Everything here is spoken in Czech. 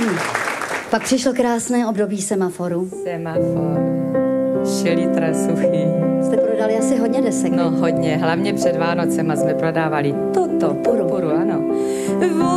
Pak přišlo krásné období semaforu. Semafor, 3 litra suchý. Jste prodali asi hodně desek. No hodně, hlavně před Vánocema jsme prodávali toto, purpuru, ano.